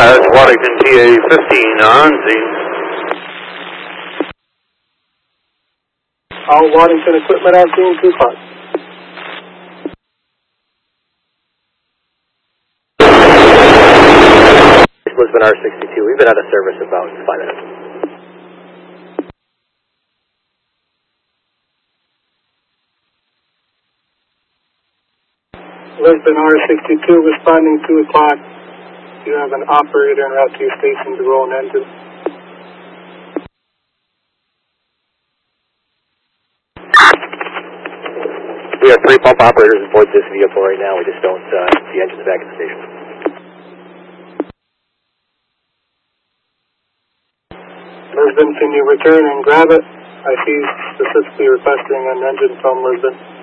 It's Waddington TA-15 on scene. All Waddington equipment on scene, 2 o'clock. Lisbon R62, we've been out of service about 5 minutes. Lisbon R62 responding 2 o'clock. You have an operator en route to your station to roll an engine. We have 3 pump operators aboard this vehicle right now. We just don't see engines back at the station. Lisbon, can you return and grab it? I see specifically requesting an engine from Lisbon.